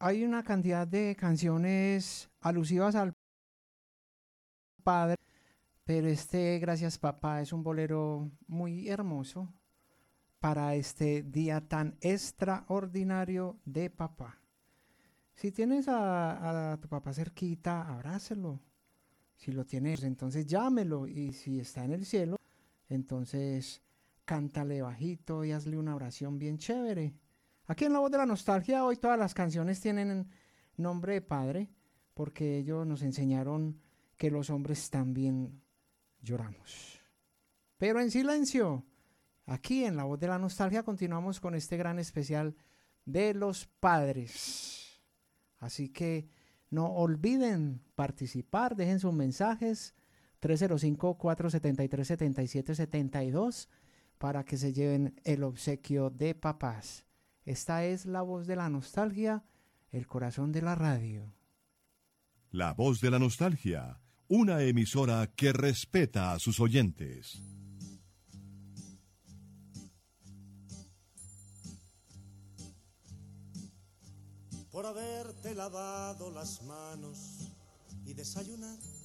hay una cantidad de canciones alusivas al padre, pero Gracias Papá es un bolero muy hermoso para este día tan extraordinario de papá. Si tienes a tu papá cerquita, abrácelo. Si lo tienes, entonces llámelo. Y si está en el cielo, entonces cántale bajito y hazle una oración bien chévere. Aquí en La Voz de la Nostalgia hoy todas las canciones tienen nombre de padre, porque ellos nos enseñaron que los hombres también lloramos. Pero en silencio. Aquí en La Voz de la Nostalgia continuamos con este gran especial de los padres. Así que no olviden participar, dejen sus mensajes 305-473-7772 para que se lleven el obsequio de papás. Esta es La Voz de la Nostalgia, el corazón de la radio. La Voz de la Nostalgia, una emisora que respeta a sus oyentes. Por haberte lavado las manos y desayunar